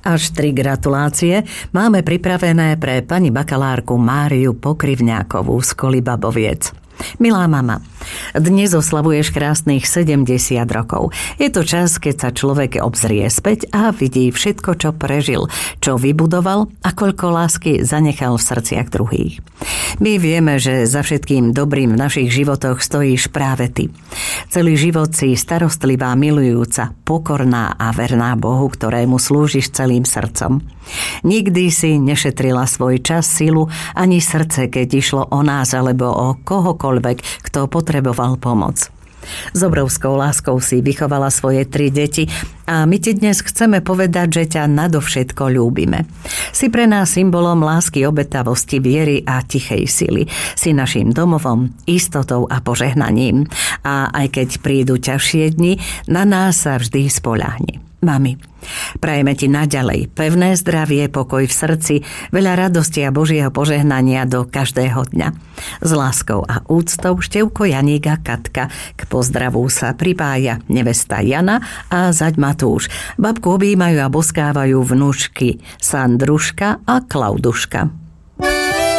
Až 3 gratulácie máme pripravené pre pani bakalárku Máriu Pokrivňákovú z Kolibaboviec. Milá mama, dnes oslavuješ krásnych 70 rokov. Je to čas, keď sa človek obzrie späť a vidí všetko, čo prežil, čo vybudoval a koľko lásky zanechal v srdciach druhých. My vieme, že za všetkým dobrým v našich životoch stojíš práve ty. Celý život si starostlivá, milujúca, pokorná a verná Bohu, ktorému slúžiš celým srdcom. Nikdy si nešetrila svoj čas, silu ani srdce, keď išlo o nás alebo o kohokoľvek, kto potreboval pomoc. S obrovskou láskou si vychovala svoje 3 deti a my ti dnes chceme povedať, že ťa nadovšetko ľúbime. Si pre nás symbolom lásky, obetavosti, viery a tichej sily. Si naším domovom, istotou a požehnaním. A aj keď prídu ťažšie dni, na nás sa vždy spoľahni. Mami, prajeme ti naďalej pevné zdravie, pokoj v srdci, veľa radosti a Božieho požehnania do každého dňa. S láskou a úctou Števko, Janík a Katka. K pozdravu sa pripája nevesta Jana a zať Matúš. Babku objímajú a boskávajú vnúčky Sandruška a Klauduška.